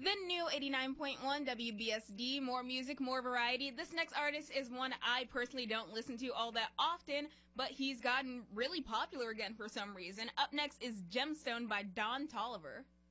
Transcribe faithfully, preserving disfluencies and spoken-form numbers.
The new eighty-nine point one W B S D, more music, more variety. This next artist is one I personally don't listen to all that often, but he's gotten really popular again for some reason. Up next is Gemstone by Don Tolliver.